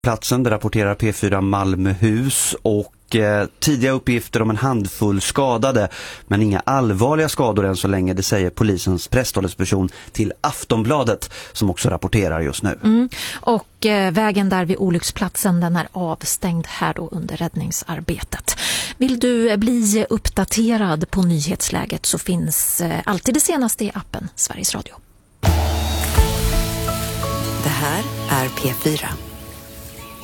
platsen, det rapporterar P4 Malmöhus, och tidiga uppgifter om en handfull skadade, men inga allvarliga skador än så länge, det säger polisens presstalesperson till Aftonbladet, som också rapporterar just nu. Och vägen där vid olycksplatsen, den är avstängd här då under räddningsarbetet. Vill du bli uppdaterad på nyhetsläget så finns alltid det senaste i appen Sveriges Radio. Det här är P4.